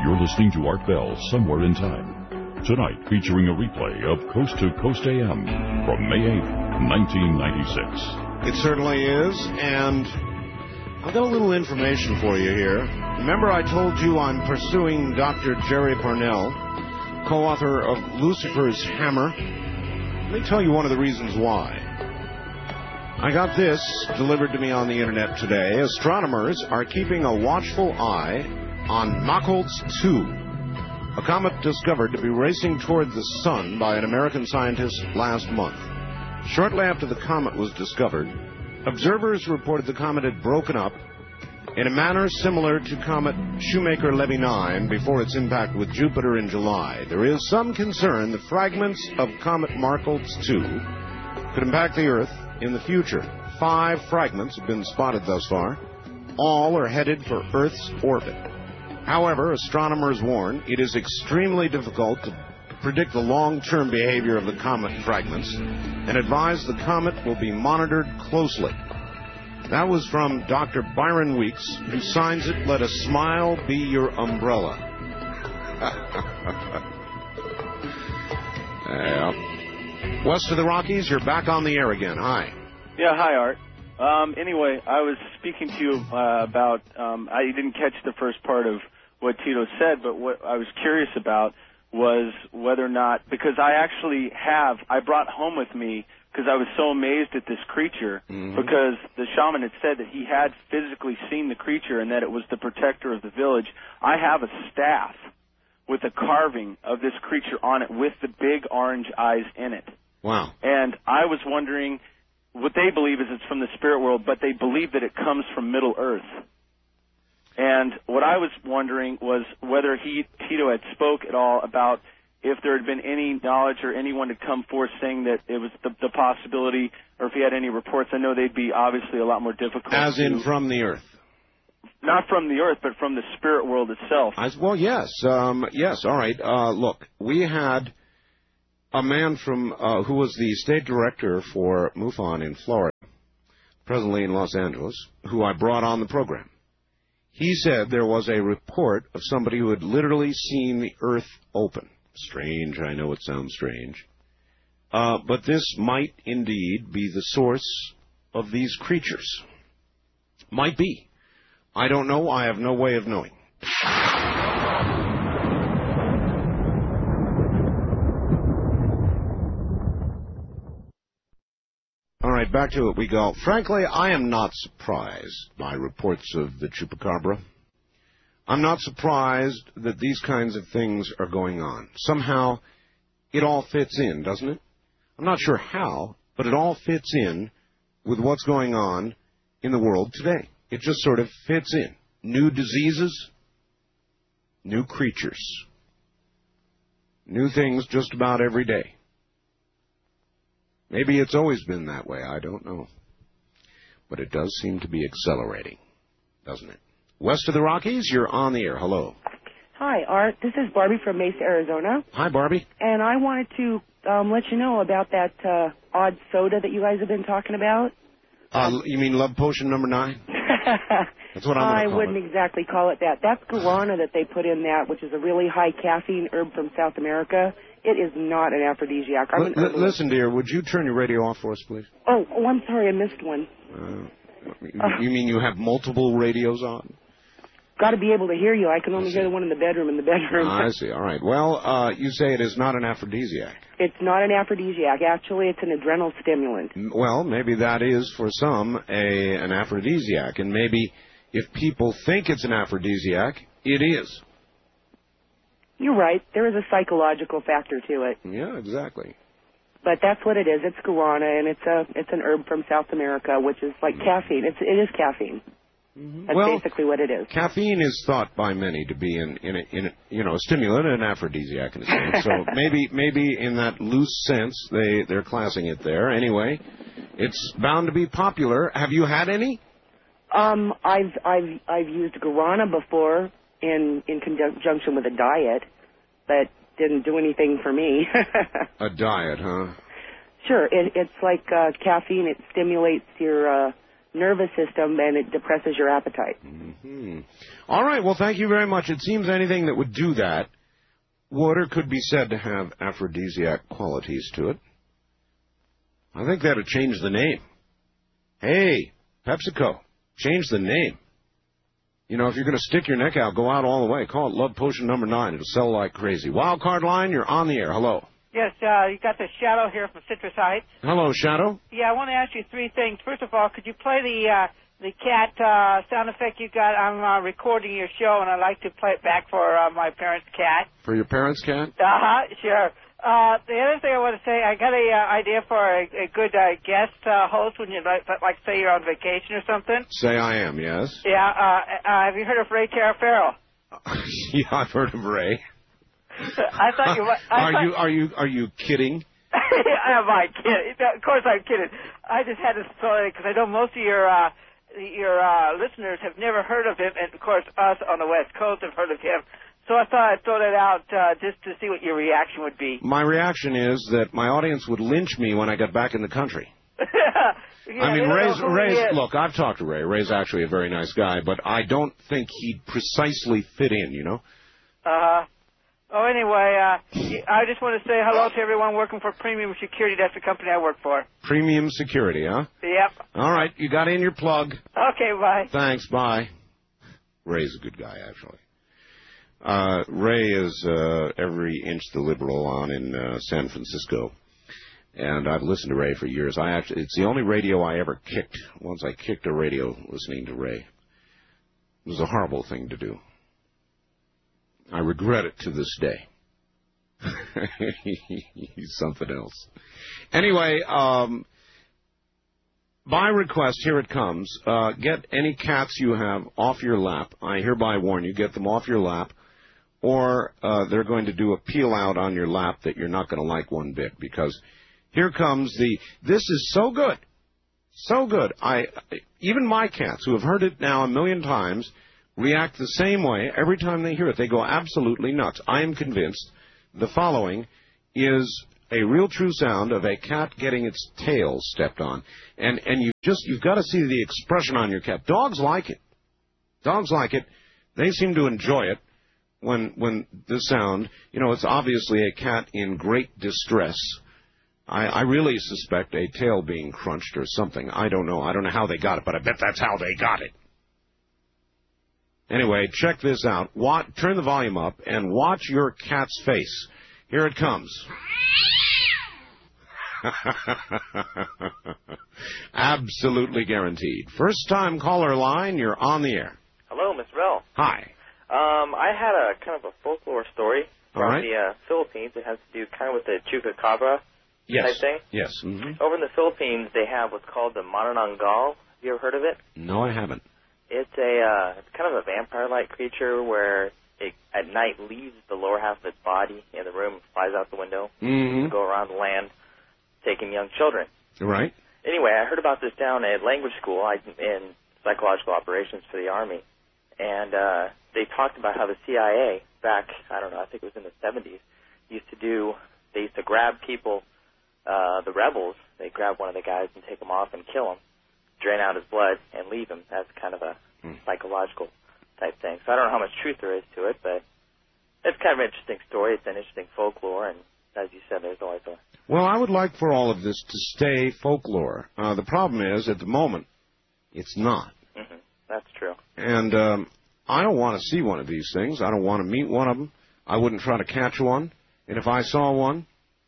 You're listening to Art Bell Somewhere in Time. Tonight, featuring a replay of Coast to Coast AM from May 8th, 1996. It certainly is, and I've got a little information for you here. Remember I told you I'm pursuing Dr. Jerry Parnell, co-author of Lucifer's Hammer? Let me tell you one of the reasons why. I got this delivered to me on the internet today. Astronomers are keeping a watchful eye on Machholz 2, a comet discovered to be racing toward the sun by an American scientist last month. Shortly after the comet was discovered, observers reported the comet had broken up in a manner similar to comet Shoemaker-Levy 9 before its impact with Jupiter in July. There is some concern the fragments of comet Machholz 2 could impact the Earth in the future. 5 fragments have been spotted thus far. All are headed for Earth's orbit. However, astronomers warn it is extremely difficult to predict the long-term behavior of the comet fragments and advise the comet will be monitored closely. That was from Dr. Byron Weeks, who signs it, "Let a smile be your umbrella." West of the Rockies, you're back on the air again. Hi. Yeah, hi, Art. Anyway, I was speaking to you about, I didn't catch the first part of what Tito said, but what I was curious about was whether or not, because I brought home with me, because I was so amazed at this creature, because the shaman had said that he had physically seen the creature and that it was the protector of the village. I have a staff with a carving of this creature on it with the big orange eyes in it. Wow. And I was wondering, what they believe is it's from the spirit world, but they believe that it comes from Middle Earth. And what I was wondering was whether Tito had spoke at all about if there had been any knowledge or anyone had come forth saying that it was the possibility, or if he had any reports. I know they'd be obviously a lot more difficult. As in from the Earth? Not from the Earth, but from the spirit world itself. Well, yes. Yes, all right. Look, we had a man from who was the state director for MUFON in Florida, presently in Los Angeles, who I brought on the program. He said there was a report of somebody who had literally seen the Earth open. Strange, I know it sounds strange. But this might indeed be the source of these creatures. Might be. I don't know. I have no way of knowing. All right, back to it we go. Frankly, I am not surprised by reports of the chupacabra. I'm not surprised that these kinds of things are going on. Somehow, it all fits in, doesn't it? I'm not sure how, but it all fits in with what's going on in the world today. It just sort of fits in. New diseases, new creatures, new things just about every day. Maybe it's always been that way, I don't know. But it does seem to be accelerating, doesn't it? West of the Rockies, you're on the air. Hello. Hi, Art. This is Barbie from Mesa, Arizona. Hi, Barbie. And I wanted to let you know about that odd soda that you guys have been talking about. You mean Love Potion number 9? That's what I'm going to call it. I wouldn't exactly call it that. That's guarana that they put in that, which is a really high caffeine herb from South America. It is not an aphrodisiac. Listen, dear, would you turn your radio off for us, please? Oh, I'm sorry, I missed one. You mean you have multiple radios on? Got to be able to hear you. I can only hear the one in the bedroom. I see. All right. Well, you say it is not an aphrodisiac. It's not an aphrodisiac. Actually, it's an adrenal stimulant. Well, maybe that is, for some, an aphrodisiac. And maybe if people think it's an aphrodisiac, it is. You're right. There is a psychological factor to it. Yeah, exactly. But that's what it is. It's guarana, and it's an herb from South America, which is like caffeine. It is caffeine. That's basically what it is. Caffeine is thought by many to be a stimulant, an aphrodisiac in a sense. So maybe in that loose sense they're classing it there. Anyway, it's bound to be popular. Have you had any? I've used guarana before in conjunction with a diet, but didn't do anything for me. A diet, huh? Sure. It's like caffeine. It stimulates your nervous system, and it depresses your appetite. Mm-hmm. All right. Well, thank you very much. It seems anything that would do that would or could be said to have aphrodisiac qualities to it. I think that would change the name. Hey, PepsiCo, change the name. You know, if you're going to stick your neck out, go out all the way. Call it Love Potion number 9. It'll sell like crazy. Wildcard line, you're on the air. Hello. Yes, you got the Shadow here from Citrus Heights. Hello, Shadow. Yeah, I want to ask you 3 things. First of all, could you play the cat sound effect you got? I'm recording your show, and I'd like to play it back for my parents' cat. For your parents' cat? Sure. The other thing I want to say, I got a idea for a good guest host when you like say you're on vacation or something. Say I am, yes. Yeah. Have you heard of Ray Farrell? Yeah, I've heard of Ray. I thought you. Are you kidding? Am I kidding? Of course I'm kidding. I just had to throw it because I know most of your listeners have never heard of him, and of course us on the West Coast have heard of him. So I thought I'd throw that out just to see what your reaction would be. My reaction is that my audience would lynch me when I got back in the country. Yeah, I mean, Ray's. Look, I've talked to Ray. Ray's actually a very nice guy, but I don't think he'd precisely fit in, you know? Oh, anyway, I just want to say hello to everyone working for Premium Security. That's the company I work for. Premium Security, huh? Yep. All right, you got in your plug. Okay, bye. Thanks, bye. Ray's a good guy, actually. Ray is every inch the liberal on in San Francisco. And I've listened to Ray for years. It's the only radio I ever kicked. Once I kicked a radio listening to Ray. It was a horrible thing to do. I regret it to this day. He's something else. Anyway, by request, here it comes. Get any cats you have off your lap. I hereby warn you, get them off your lap, or they're going to do a peel out on your lap that you're not going to like one bit, because here comes this is so good. So good. Even my cats, who have heard it now a million times, react the same way every time they hear it. They go absolutely nuts. I am convinced the following is a real true sound of a cat getting its tail stepped on. And you've got to see the expression on your cat. Dogs like it. Dogs like it. They seem to enjoy it when the sound, it's obviously a cat in great distress. I really suspect a tail being crunched or something. I don't know. I don't know how they got it, but I bet that's how they got it. Anyway, check this out. Turn the volume up and watch your cat's face. Here it comes. Absolutely guaranteed. First time caller line, you're on the air. Hello, Miss Bell. Hi. I had a kind of a folklore story from the Philippines. It has to do kind of with the chupacabra type thing. Yes. Mm-hmm. Over in the Philippines, they have what's called the Manananggal. Have you ever heard of it? No, I haven't. It's it's kind of a vampire-like creature where it at night leaves the lower half of its body in the room, flies out the window, to go around the land, taking young children. Right. Anyway, I heard about this down at language school in psychological operations for the Army, and they talked about how the CIA back, I think it was in the 70s, used to grab people, the rebels. They'd grab one of the guys and take him off and kill him, drain out his blood, and leave him. That's kind of a psychological type thing. So I don't know how much truth there is to it, but it's kind of an interesting story. It's an interesting folklore, and as you said, there's always a... Well, I would like for all of this to stay folklore. The problem is, at the moment, it's not. Mm-hmm. That's true. And I don't want to see one of these things. I don't want to meet one of them. I wouldn't try to catch one. And if I saw one,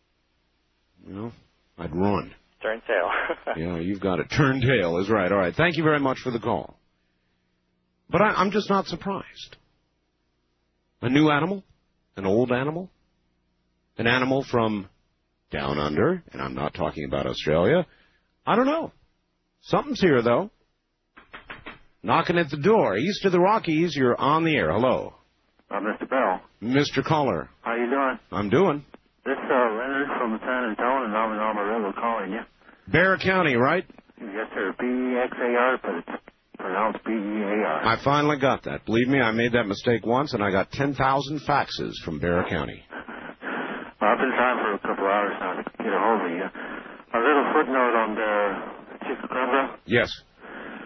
I'd run. Turn tail. Yeah, you've got it. Turn tail is right. All right. Thank you very much for the call. But I'm just not surprised. A new animal? An old animal? An animal from down under? And I'm not talking about Australia. I don't know. Something's here, though. Knocking at the door. East of the Rockies, you're on the air. Hello. Mr. Bell. Mr. Caller. How you doing? I'm doing. This Leonard from San Antonio, and I'm in Amarillo calling you. Bexar County, right? Yes, sir. B-E-X-A-R, but it's pronounced B-E-A-R. I finally got that. Believe me, I made that mistake once, and I got 10,000 faxes from Bexar County. Well, I've been trying for a couple hours now to get a hold of you. A little footnote on the chupacabra. Yes.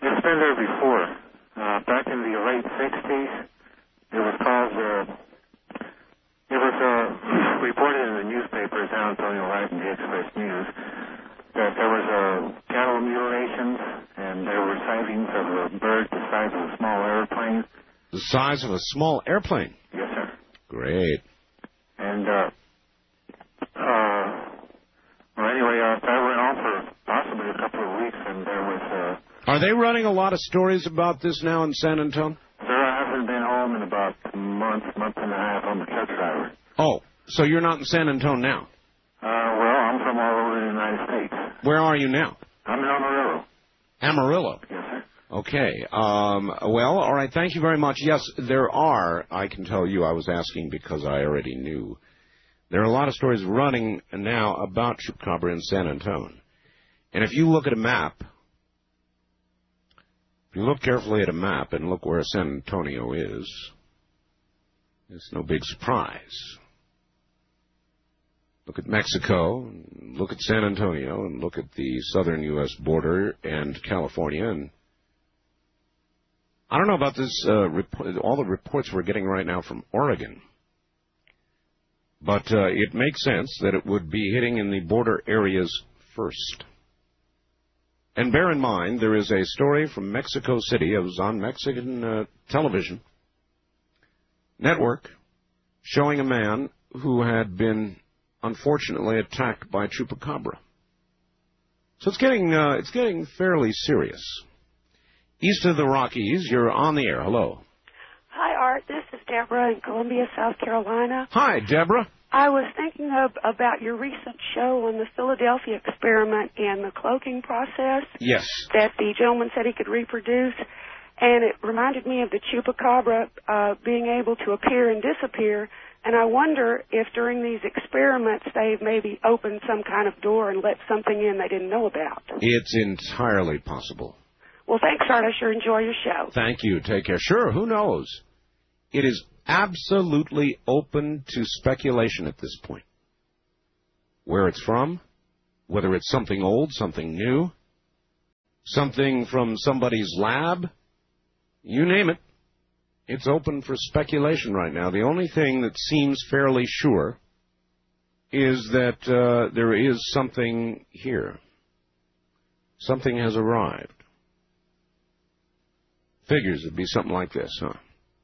It's been there before. Back in the late 60s, it was called, it was reported in the newspaper, San Antonio Light and the Express News, that there was cattle mutilations and there were sightings of a bird the size of a small airplane. The size of a small airplane? Yes, sir. Great. And, well, anyway, that went on for possibly a couple of weeks, and there was... Are they running a lot of stories about this now in San Antonio? Sir, I haven't been home in about a month and a half. I'm a truck driver. Oh, so you're not in San Antonio now? Well, I'm from all over the United States. Where are you now? I'm in Amarillo. Amarillo? Yes, sir. Okay. Well, all right. Thank you very much. Yes, there are. I can tell you I was asking because I already knew. There are a lot of stories running now about chupacabra in San Antonio. And if you look at a map, if you look carefully at a map and look where San Antonio is, it's no big surprise. Look at Mexico, look at San Antonio, and look at the southern U.S. border and California. And I don't know about this, all the reports we're getting right now from Oregon. But it makes sense that it would be hitting in the border areas first. And bear in mind, there is a story from Mexico City. It was on Mexican television network showing a man who had been unfortunately attacked by chupacabra. So it's getting fairly serious. East of the Rockies, you're on the air. Hello. Hi, Art. This is Deborah in Columbia, South Carolina. Hi, Deborah. I was thinking about your recent show on the Philadelphia experiment and the cloaking process. Yes. That the gentleman said he could reproduce. And it reminded me of the chupacabra being able to appear and disappear. And I wonder if during these experiments they've maybe opened some kind of door and let something in they didn't know about. It's entirely possible. Well, thanks, Art. I sure enjoy your show. Thank you. Take care. Sure, who knows? It is absolutely open to speculation at this point. Where it's from, whether it's something old, something new, something from somebody's lab, you name it. It's open for speculation right now. The only thing that seems fairly sure is that there is something here. Something has arrived. Figures it'd be something like this, huh?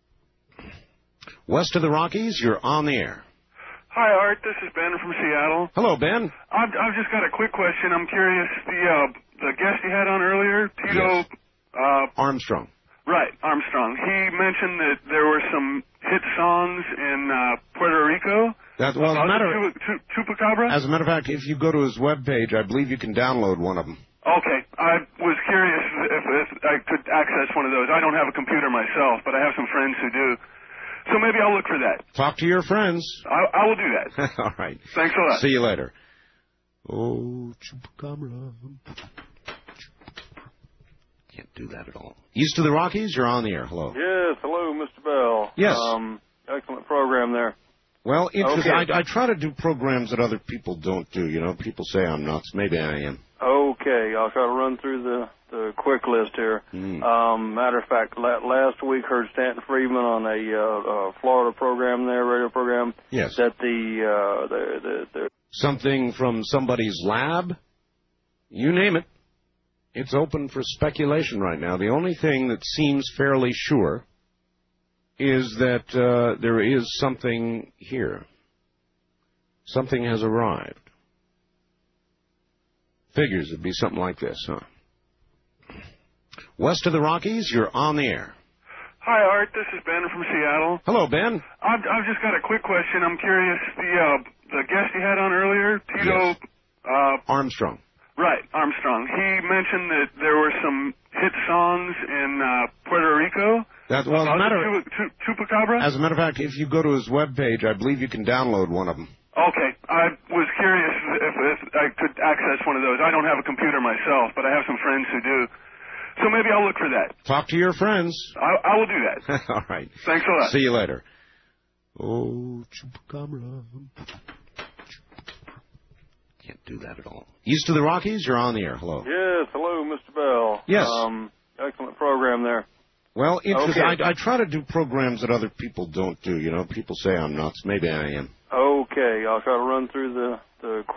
West of the Rockies, you're on the air. Hi, Art. This is Ben from Seattle. Hello, Ben. I've just got a quick question. I'm curious. The guest you had on earlier, Tito... Yes. Armstrong. Right, Armstrong. He mentioned that there were some hit songs in Puerto Rico. Chupacabra? As a matter of fact, if you go to his webpage, I believe you can download one of them. Okay. I was curious if I could access one of those. I don't have a computer myself, but I have some friends who do. So maybe I'll look for that. Talk to your friends. I will do that. All right. Thanks a lot. See you later. Oh, chupacabra. Can't do that at all. East of the Rockies, you're on the air. Hello. Yes, hello, Mr. Bell. Yes. Excellent program there. Well, interesting. Okay. I try to do programs that other people don't do. You know, people say I'm nuts. Maybe I am. Okay, I'll try to run through the quick list here. Matter of fact, last week heard Stanton Friedman on a Florida program there, radio program. Yes. That the something from somebody's lab, you name it. It's open for speculation right now. The only thing that seems fairly sure is that there is something here. Something has arrived. Figures it'd be something like this, huh? West of the Rockies, you're on the air. Hi, Art. This is Ben from Seattle. Hello, Ben. I've just got a quick question. I'm curious. The guest you had on earlier, Tito... Yes. Armstrong. Right, Armstrong. He mentioned that there were some hit songs in Puerto Rico. Chupacabra? As a matter of fact, if you go to his webpage, I believe you can download one of them. Okay. I was curious if I could access one of those. I don't have a computer myself, but I have some friends who do. So maybe I'll look for that. Talk to your friends. I will do that. All right. Thanks a lot. See you later. Oh, chupacabra. Can't do that at all. East of the Rockies, you're on the air. Hello. Yes, hello, Mr. Bell. Yes. Excellent program there. Well, interesting. Okay. I try to do programs that other people don't do. You know, people say I'm nuts. Maybe I am. Okay, I'll try to run through the